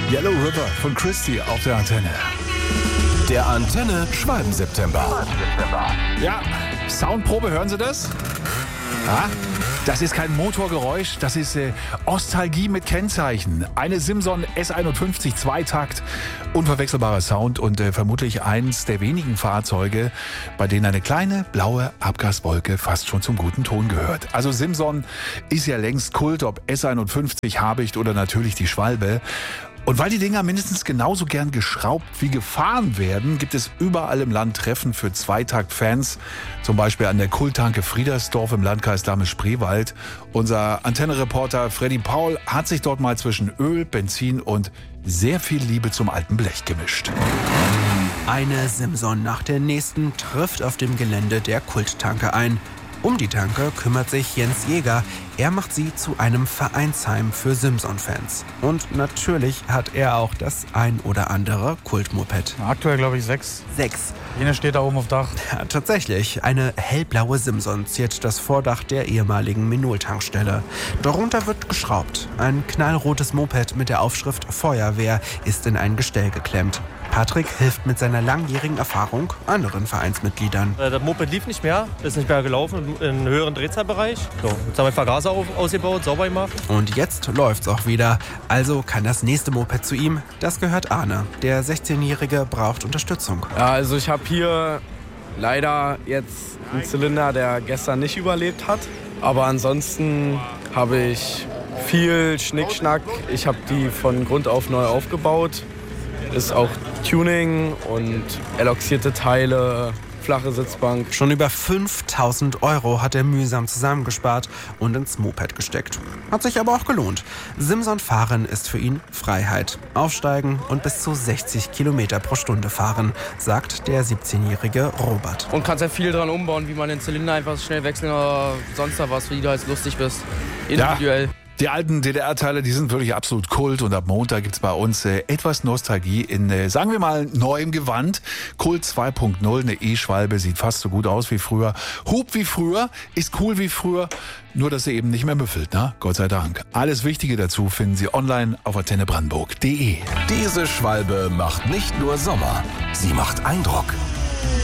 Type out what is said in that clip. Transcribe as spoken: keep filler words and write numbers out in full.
Yellow River von Christie auf der Antenne. Der Antenne Schwalben-September. Ja, Soundprobe, hören Sie das? Ah, das ist kein Motorgeräusch, das ist äh, Ostalgie mit Kennzeichen. Eine Simson S einundfünfzig Zweitakt, unverwechselbarer Sound und äh, vermutlich eins der wenigen Fahrzeuge, bei denen eine kleine blaue Abgaswolke fast schon zum guten Ton gehört. Also Simson ist ja längst Kult, ob S einundfünfzig, Habicht oder natürlich die Schwalbe. Und weil die Dinger mindestens genauso gern geschraubt wie gefahren werden, gibt es überall im Land Treffen für Zweitakt-Fans. Zum Beispiel an der Kulttanke Friedersdorf im Landkreis Dahme-Spreewald. Unser Antenne-Reporter Freddy Paul hat sich dort mal zwischen Öl, Benzin und sehr viel Liebe zum alten Blech gemischt. Eine Simson nach der nächsten trifft auf dem Gelände der Kulttanke ein. Um die Tanke kümmert sich Jens Jäger. Er macht sie zu einem Vereinsheim für Simson-Fans. Und natürlich hat er auch das ein oder andere Kultmoped. Aktuell glaube ich sechs. Sechs. Jene steht da oben auf Dach. Ja, tatsächlich. Eine hellblaue Simson ziert das Vordach der ehemaligen Menol-Tankstelle. Darunter wird geschraubt. Ein knallrotes Moped mit der Aufschrift Feuerwehr ist in ein Gestell geklemmt. Patrick hilft mit seiner langjährigen Erfahrung anderen Vereinsmitgliedern. Das Moped lief nicht mehr, ist nicht mehr gelaufen in einem höheren Drehzahlbereich. So, jetzt haben wir Vergaser auf, ausgebaut, sauber gemacht. Und jetzt läuft's auch wieder. Also kann das nächste Moped zu ihm. Das gehört Arne. Der sechzehnjährige braucht Unterstützung. Ja, also ich habe hier leider jetzt einen Zylinder, der gestern nicht überlebt hat. Aber ansonsten habe ich viel Schnickschnack. Ich habe die von Grund auf neu aufgebaut. Ist auch Tuning und eloxierte Teile, flache Sitzbank. Schon über fünftausend Euro hat er mühsam zusammengespart und ins Moped gesteckt. Hat sich aber auch gelohnt. Simson-Fahren ist für ihn Freiheit. Aufsteigen und bis zu sechzig Kilometer pro Stunde fahren, sagt der siebzehnjährige Robert. Und kannst ja viel dran umbauen, wie man den Zylinder einfach schnell wechseln oder sonst was, wie du halt lustig bist. Individuell. Ja. Die alten D D R-Teile, die sind wirklich absolut Kult und ab Montag gibt's bei uns äh, etwas Nostalgie in, äh, sagen wir mal, neuem Gewand. Kult zwei Punkt null, eine E-Schwalbe, sieht fast so gut aus wie früher. Hub wie früher, ist cool wie früher, nur dass sie eben nicht mehr müffelt, ne? Gott sei Dank. Alles Wichtige dazu finden Sie online auf antennebrandenburg punkt de. Diese Schwalbe macht nicht nur Sommer, sie macht Eindruck.